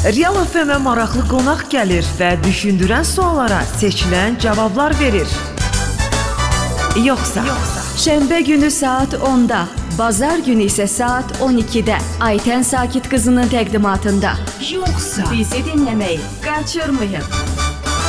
Real FM-ə maraqlı qonaq gəlir və düşündürən suallara seçilən cavablar verir. Yoxsa Şənbə günü saat 10-da, bazar günü isə saat 12-də Aytən Sakit qızının təqdimatında. Yoxsa bizi dinləməyi qaçırmayın.